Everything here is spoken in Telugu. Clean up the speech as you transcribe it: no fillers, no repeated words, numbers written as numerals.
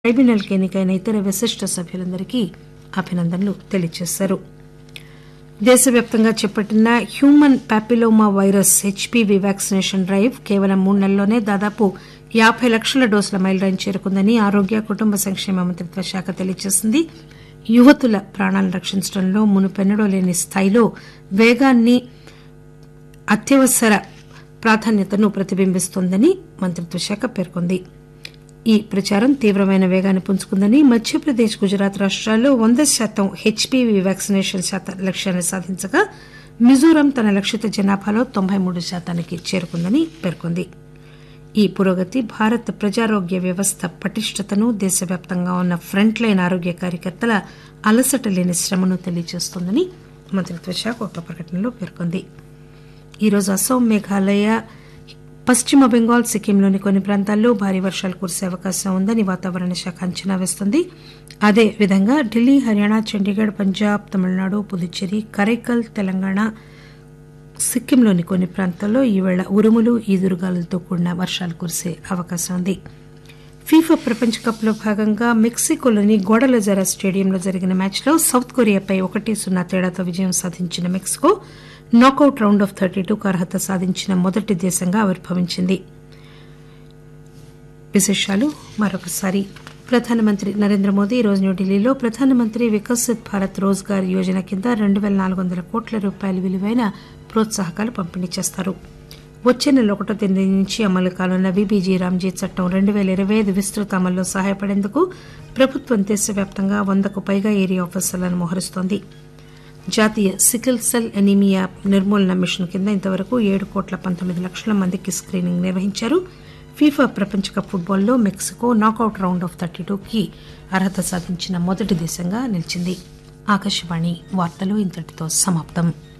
ట్రైబ్యునల్కి ఎన్నికైన ఇతర విశిష్ట సభ్యులందరికీ అభినందనలు తెలియజేశారు. దేశవ్యాప్తంగా చేపట్టిన human papilloma virus HPV vaccination drive కేవలం 3 నెలల్లోనే దాదాపు 50 లక్షల డోసుల మైలురాయిని చేరుకుందని ఆరోగ్య కుటుంబ సంక్షేమ మంత్రిత్వ శాఖ తెలియజేసింది. యువతుల ప్రాణాలను రక్షించడంలో మునుపెన్నడూ లేని స్థాయిలో వేగాన్ని అత్యవసర ప్రాధాన్యతను ప్రతిబింబిస్తోందని మంత్రిత్వ శాఖ పేర్కొంది. ఈ ప్రచారం తీవ్రమైన వేగాన్ని పుంజుకుందని మధ్యప్రదేశ్, గుజరాత్ రాష్టాల్లో 100% హెచ్పీవీ వ్యాక్సినేషన్ లక్ష్యాన్ని సాధించగా మిజోరాం తన లక్షిత జనాభాలో 93%కి చేరుకుందని పేర్కొంది. ఈ పురోగతి భారత ప్రజారోగ్య వ్యవస్థ పటిష్టతను, దేశవ్యాప్తంగా ఉన్న ఫ్రంట్ లైన్ ఆరోగ్య కార్యకర్తల అలసట లేని శ్రమను తెలియజేస్తోందని మంత్రిత్వ శాఖ ఒక ప్రకటనలో పేర్కొంది. ఈరోజు అస్సాం, మేఘాలయ, పశ్చిమ బెంగాల్, సిక్కింలోని కొన్ని ప్రాంతాల్లో భారీ వర్షాలు కురిసే అవకాశం ఉందని వాతావరణ శాఖ అంచనా వేస్తోంది. అదేవిధంగా ఢిల్లీ, హర్యానా, చండీగఢ్, పంజాబ్, తమిళనాడు, పుదుచ్చేరి, కరైకల్, తెలంగాణ, సిక్కింలోని కొన్ని ప్రాంతాల్లో ఈవేళ ఉరుములు, ఈదురుగాలులతో కూడిన వర్షాలు కురిసే అవకాశం ఉంది. ఫీఫా ప్రపంచ కప్ లో భాగంగా మెక్సికోలోని గోడలజారా స్టేడియంలో జరిగిన మ్యాచ్లో సౌత్ కొరియాపై 1-0 తేడాతో విజయం సాధించిన మెక్సికో నాకౌట్ రౌండ్ ఆఫ్ 32కు అర్హత సాధించిన మొదటి దేశంగా ఆవిర్భవించింది. విశేషాలు మరొకసారి. ప్రధానమంత్రి నరేంద్ర మోదీ ఈరోజు న్యూఢిల్లీలో ప్రధానమంత్రి వికసిత్ భారత్ రోజ్గార్ యోజన కింద 2,400 కోట్ల రూపాయల విలువైన ప్రోత్సాహకాలు పంపిణీ చేస్తారు. వచ్చే నెల 1వ తేదీ నుంచి అమలు కానున్న వీబీజీ రామ్జీ చట్టం 2025 విస్తృత అమల్లో సహాయపడేందుకు ప్రభుత్వం దేశవ్యాప్తంగా 100కు పైగా ఏరియా ఆఫీసర్లను మోహరిస్తోంది. జాతీయ సికిల్ సెల్ ఎనీమియా నిర్మూలన మిషన్ కింద ఇంతవరకు 7,19,00,000 మందికి స్క్రీనింగ్ నిర్వహించారు. ఫీఫా ప్రపంచ cup ఫుట్బాల్లో Mexico knockout round of 32కి అర్హత సాధించిన మొదటి దేశంగా నిలిచింది. ఆకాశవాణి వార్తలు ఇంతటితో సమాప్తం.